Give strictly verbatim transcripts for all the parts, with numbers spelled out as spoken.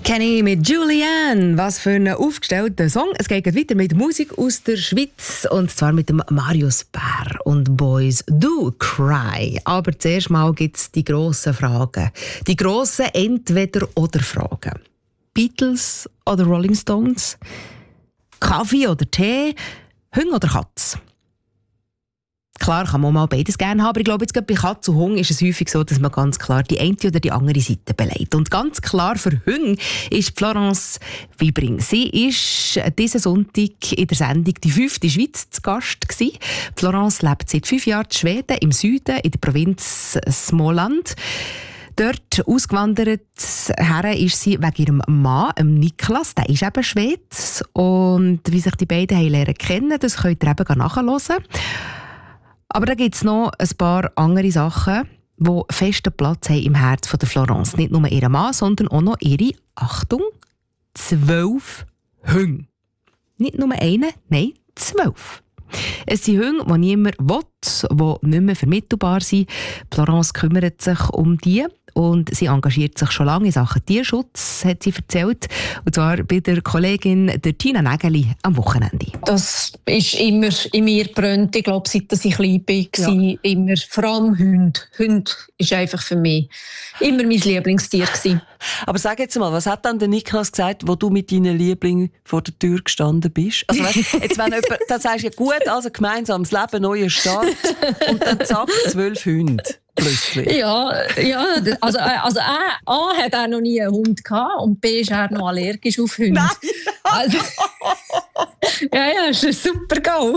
Kenny mit Julianne. Was für ein aufgestellter Song. Es geht weiter mit Musik aus der Schweiz. Und zwar mit dem Marius Bär und Boys Do Cry. Aber zuerst mal gibt es die grossen Fragen. Die grossen Entweder-oder-Fragen. Beatles oder Rolling Stones? Kaffee oder Tee? Hunde oder Katz? Klar kann man mal beides gerne haben, aber ich glaube, jetzt gerade bei Katz und Hund ist es häufig so, dass man ganz klar die eine oder die andere Seite beleidigt. Und ganz klar für Hunde ist Florence Wibring. Sie war diesen Sonntag in der Sendung «Die fünfte Schweiz» zu Gast gewesen. Florence lebt seit fünf Jahren in Schweden, im Süden, in der Provinz Småland. Dort ausgewandert her ist sie wegen ihrem Mann, dem Niklas, der ist eben Schwede. Und wie sich die beiden haben lernen kennen, das könnt ihr eben nachhören. Aber da gibt es noch ein paar andere Sachen, die festen Platz haben im Herz von der Florence. Nicht nur ihr Mann, sondern auch noch ihre, Achtung, zwölf Hunde. Nicht nur einen, nein, zwölf. Es sind Hunde, die niemand will, die nicht mehr vermittelbar sind. Florence kümmert sich um die und sie engagiert sich schon lange in Sachen Tierschutz, hat sie erzählt. Und zwar bei der Kollegin der Tina Nägeli am Wochenende. Das ist immer in mir gebrannt. Ich glaube, seit ich klein bin, ja. immer, vor allem Hunde. Hunde ist einfach für mich immer mein Lieblingstier gewesen. Aber sag jetzt mal, was hat dann der Niklas gesagt, wo du mit deinen Lieblingen vor der Tür gestanden bist? Also weißt, jetzt wenn jemand, dann sagst du ja gut, also gemeinsames Leben, neuer Start und dann zack, zwölf Hunde. Plötzlich. Ja, ja, also, also A, A hat er noch nie einen Hund gehabt und B ist er noch allergisch auf Hunde. Nein. Also, ja, ja, ist ein super Go.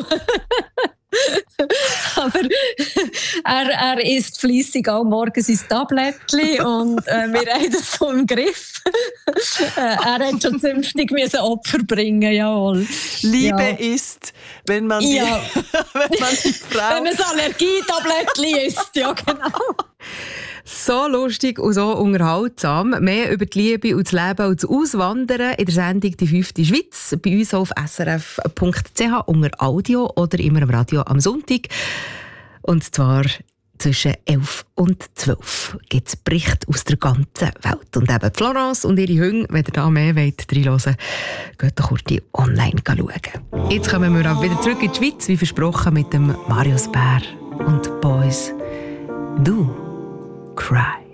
Aber er, er isst fleissig auch morgens sein Tablettchen und äh, wir haben das so im Griff. äh, er hat schon zünftig müssen Opfer bringen, jawohl. Liebe ja. ist, wenn man die, ja. wenn man die Frau... Wenn man das Allergietablettchen isst, ja genau. So lustig und so unterhaltsam. Mehr über die Liebe und das Leben und das Auswandern in der Sendung «Die fünfte Schweiz» bei uns auf s r f punkt c h unter Audio oder immer im Radio am Sonntag. Und zwar zwischen elf und zwölf gibt es Berichte aus der ganzen Welt. Und eben Florence und ihre Hunde, wenn ihr da mehr wollt, reinhören, geht doch kurz online schauen. Jetzt kommen wir auch wieder zurück in die Schweiz, wie versprochen, mit dem Marius Bär und Boys Do Cry.